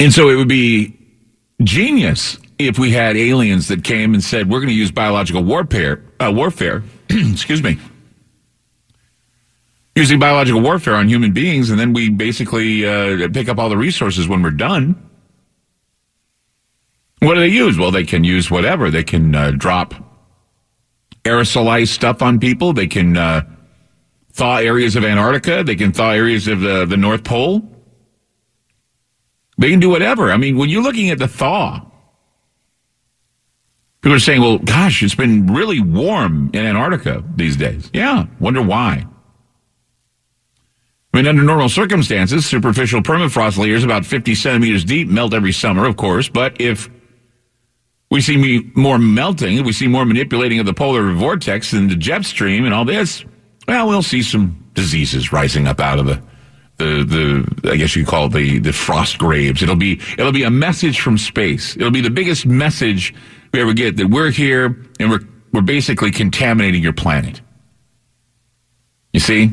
And so it would be genius if we had aliens that came and said, we're going to use biological warfare, excuse me, using biological warfare on human beings, and then we basically pick up all the resources when we're done. What do they use? Well, they can use whatever. They can drop aerosolized stuff on people. They can thaw areas of Antarctica. They can thaw areas of the North Pole. They can do whatever. I mean, when you're looking at the thaw, people are saying, well, gosh, it's been really warm in Antarctica these days. Yeah, wonder why. I mean, under normal circumstances, superficial permafrost layers about 50 centimeters deep melt every summer, of course. But if we see more melting, if we see more manipulating of the polar vortex and the jet stream and all this, well, we'll see some diseases rising up out of the I guess you could call it the frost graves. It'll be a message from space. It'll be the biggest message we ever get, that we're here and we're basically contaminating your planet. You see?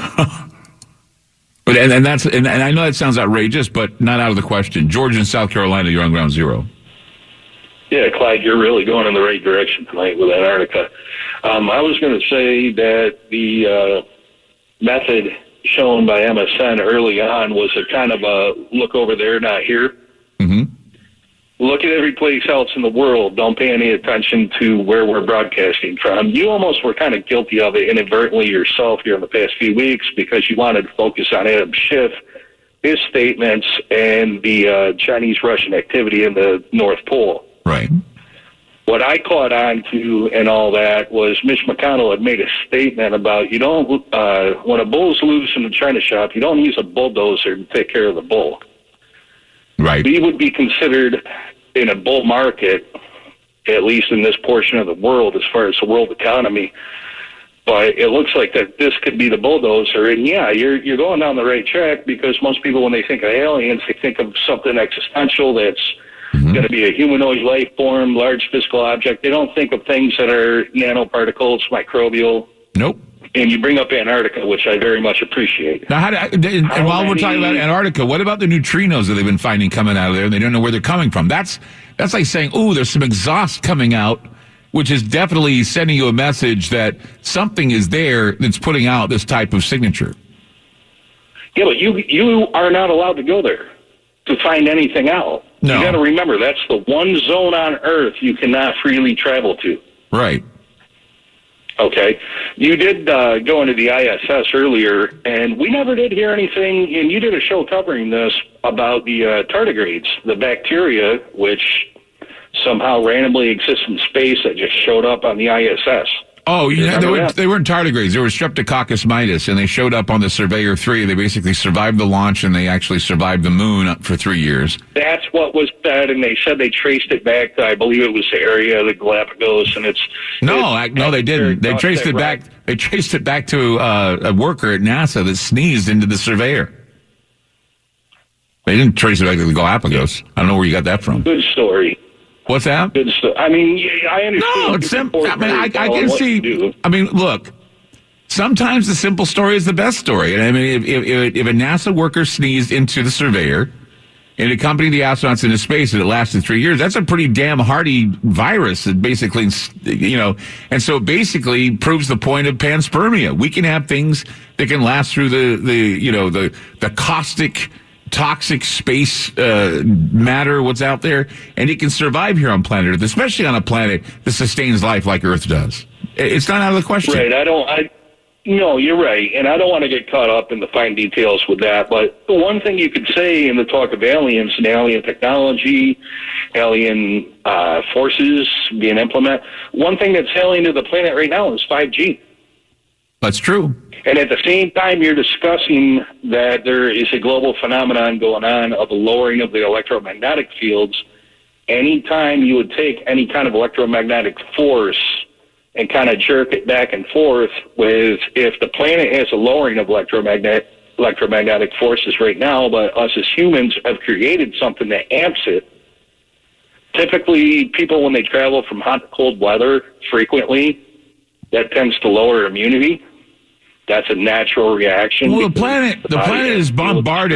But and I know that sounds outrageous, but not out of the question. George in South Carolina, you're on Ground Zero. Yeah, Clyde, you're really going in the right direction tonight with Antarctica. I was going to say that the method shown by MSN early on was a kind of a look over there, not here. Mm-hmm. Look at every place else in the world. Don't pay any attention to where we're broadcasting from. You almost were kind of guilty of it inadvertently yourself here in the past few weeks because you wanted to focus on Adam Schiff, his statements, and the Chinese-Russian activity in the North Pole. Right. What I caught on to and all that was Mitch McConnell had made a statement about when a bull's loose in the china shop, you don't use a bulldozer to take care of the bull. Right. We would be considered in a bull market, at least in this portion of the world, as far as the world economy. But it looks like that this could be the bulldozer. And yeah, you're going down the right track, because most people, when they think of aliens, they think of something existential that's going to be a humanoid life form, large physical object. They don't think of things that are nanoparticles, microbial. Nope. And you bring up Antarctica, which I very much appreciate. Now, while we're talking about Antarctica, what about the neutrinos that they've been finding coming out of there, and they don't know where they're coming from? That's like saying, oh, there's some exhaust coming out, which is definitely sending you a message that something is there that's putting out this type of signature. Yeah, but you are not allowed to go there to find anything out. No. You got to remember, that's the one zone on Earth you cannot freely travel to. Right. Okay. You did go into the ISS earlier, and we never did hear anything, and you did a show covering this, about the tardigrades, the bacteria, which somehow randomly exists in space that just showed up on the ISS. Oh, yeah, they weren't tardigrades. They were Streptococcus mitis, and they showed up on the Surveyor 3. They basically survived the launch, and they actually survived the moon for 3 years. That's what was said, and they said they traced it back to, I believe it was the area of the Galapagos, and No, they didn't. They traced it back. They traced it back to a worker at NASA that sneezed into the Surveyor. They didn't trace it back to the Galapagos. I don't know where you got that from. Good story. What's that? Good stuff. I mean, I understand. No, it's simple. I mean, I can see. I mean, look. Sometimes the simple story is the best story. And I mean, if a NASA worker sneezed into the Surveyor and accompanied the astronauts into space and it lasted 3 years, that's a pretty damn hardy virus. That basically, and so it basically proves the point of panspermia. We can have things that can last through the caustic, toxic space matter, what's out there, and it can survive here on planet Earth, especially on a planet that sustains life like Earth does. It's not out of the question. Right. No, you're right, and I don't want to get caught up in the fine details with that, but the one thing you could say in the talk of aliens and alien technology, alien forces being implemented, one thing that's alien to the planet right now is 5G. That's true. And at the same time, you're discussing that there is a global phenomenon going on of a lowering of the electromagnetic fields. Anytime you would take any kind of electromagnetic force and kind of jerk it back and forth with, if the planet has a lowering of electromagnetic forces right now, but us as humans have created something that amps it. Typically, people, when they travel from hot to cold weather frequently, that tends to lower immunity. That's a natural reaction. Well, the planet is bombarded.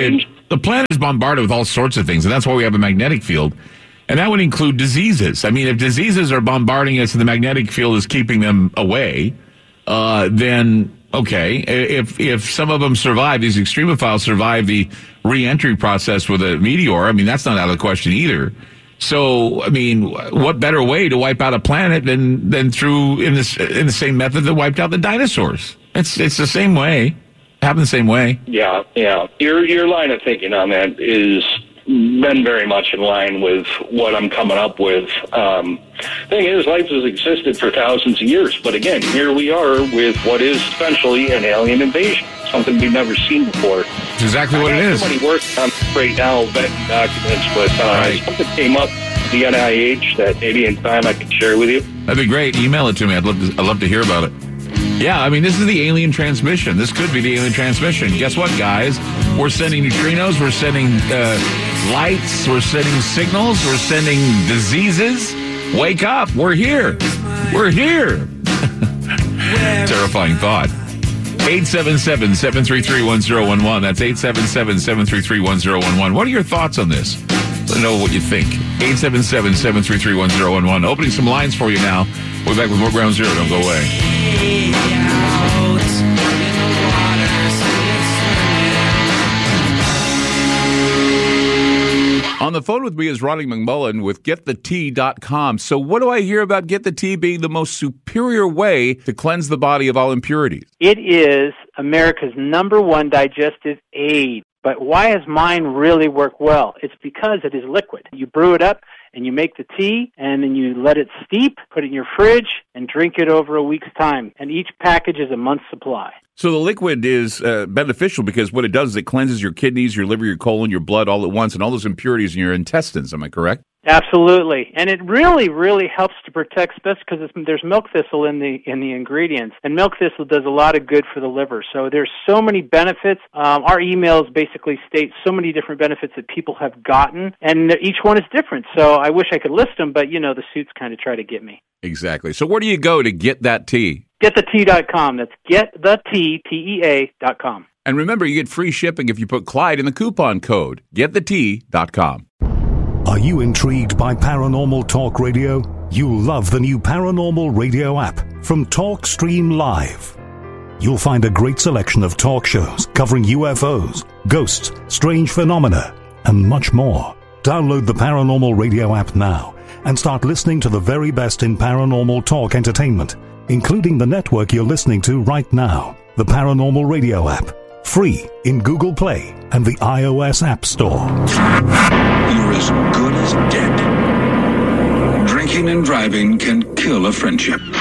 The planet is bombarded with all sorts of things, and that's why we have a magnetic field. And that would include diseases. I mean, if diseases are bombarding us and the magnetic field is keeping them away, then, okay, if some of them survive, these extremophiles survive the re-entry process with a meteor, I mean, that's not out of the question either. So, I mean, what better way to wipe out a planet than through in the same method that wiped out the dinosaurs? It's the same way. Happened the same way. Yeah. Your line of thinking on that is been very much in line with what I'm coming up with. Thing is, life has existed for thousands of years, but again, here we are with what is essentially an alien invasion, something we've never seen before. It's exactly what it is. Somebody working on right now, vetting documents, but something came up with the NIH that maybe in time I could share with you. That'd be great. Email it to me. I'd love to hear about it. Yeah, I mean, this is the alien transmission. This could be the alien transmission. Guess what, guys? We're sending neutrinos. We're sending lights. We're sending signals. We're sending diseases. Wake up. We're here. We're here. Terrifying thought. 877-733-1011. That's 877-733-1011. What are your thoughts on this? Let me know what you think. 877-733-1011. Opening some lines for you now. We'll be back with more Ground Zero. Don't go away. On the phone with me is Ronnie McMullen with GetTheTea.com. So what do I hear about Get the Tea being the most superior way to cleanse the body of all impurities? It is America's #1 digestive aid. But why does mine really work well? It's because it is liquid. You brew it up, and you make the tea, and then you let it steep, put it in your fridge, and drink it over a week's time. And each package is a month's supply. So the liquid is beneficial because what it does is it cleanses your kidneys, your liver, your colon, your blood all at once, and all those impurities in your intestines. Am I correct? Absolutely, and it really helps to protect, especially because there's milk thistle in the ingredients, and milk thistle does a lot of good for the liver. So there's so many benefits. Our emails basically state so many different benefits that people have gotten, and each one is different. So I wish I could list them, but the suits kind of try to get me. Exactly. So where do you go to get that tea? GetTheTea.com. That's GetTheTea.com. And remember, you get free shipping if you put Clyde in the coupon code. GetTheTea.com. Are you intrigued by Paranormal Talk Radio? You'll love the new Paranormal Radio app from TalkStream Live. You'll find a great selection of talk shows covering UFOs, ghosts, strange phenomena, and much more. Download the Paranormal Radio app now and start listening to the very best in paranormal talk entertainment, including the network you're listening to right now, the Paranormal Radio app. Free in Google Play and the iOS App Store. You're as good as dead. Drinking and driving can kill a friendship.